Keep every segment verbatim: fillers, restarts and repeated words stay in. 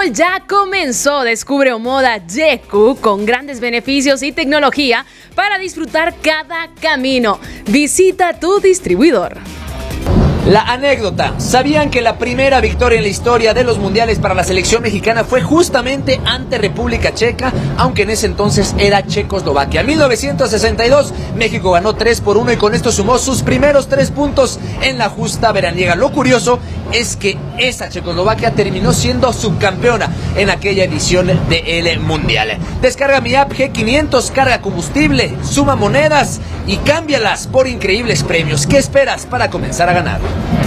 ya comenzó. Descubre Omoda Yeku con grandes beneficios y tecnología para disfrutar cada camino. Visita tu distribuidor. La anécdota. ¿Sabían que la primera victoria en la historia de los mundiales para la selección mexicana fue justamente ante República Checa, aunque en ese entonces era Checoslovaquia? En mil novecientos sesenta y dos, México ganó tres por uno y con esto sumó sus primeros tres puntos en la justa veraniega. Lo curioso es que esa Checoslovaquia terminó siendo subcampeona en aquella edición del mundial. Descarga mi app G quinientos, carga combustible, suma monedas y cámbialas por increíbles premios. ¿Qué esperas para comenzar a ganar?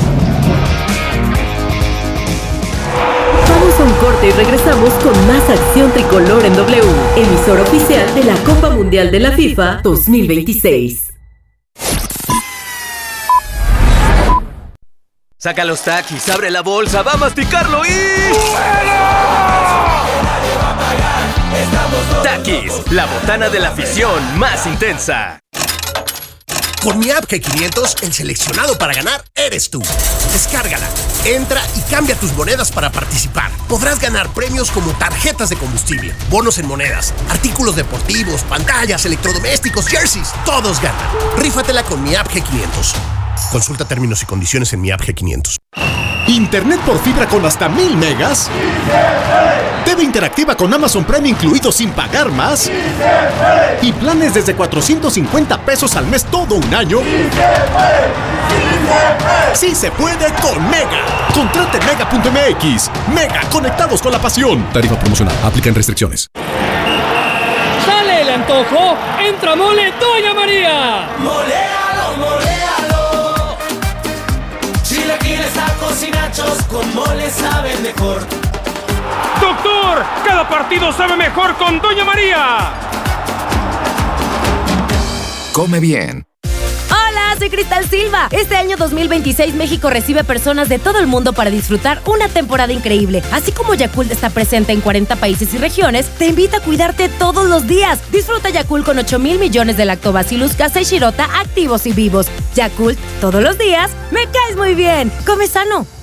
Vamos a un corte y regresamos con más acción tricolor en W, emisora oficial de la Copa Mundial de la FIFA dos mil veintiséis. Saca los taquis, abre la bolsa, va a masticarlo y... Takis, la botana de la afición más intensa. Con mi app G quinientos, el seleccionado para ganar eres tú. Descárgala, entra y cambia tus monedas para participar. Podrás ganar premios como tarjetas de combustible, bonos en monedas, artículos deportivos, pantallas, electrodomésticos, jerseys. Todos ganan. Rífatela con mi app G quinientos. Consulta términos y condiciones en mi app G quinientos. ¿Internet por fibra con hasta mil megas? ¿T V interactiva con Amazon Prime incluido sin pagar más? ¿Y planes desde cuatrocientos cincuenta pesos al mes todo un año? ¡Sí se puede con Mega! Contrate Mega punto M X. Mega, conectados con la pasión. Tarifa promocional, aplican restricciones. ¡Sale el antojo! ¡Entra Mole Doña María! ¡Moléalo, moléalo! Chilaquiles, tacos y nachos con mole saben mejor. ¡Doctor! ¡Cada partido sabe mejor con Doña María! Come bien. Hola, soy Cristal Silva. Este año dos mil veintiséis México recibe personas de todo el mundo para disfrutar una temporada increíble. Así como Yakult está presente en cuarenta países y regiones, te invita a cuidarte todos los días. Disfruta Yakult con ocho mil millones de lactobacillus casei shirota activos y vivos. Yakult, todos los días, me caes muy bien. Come sano.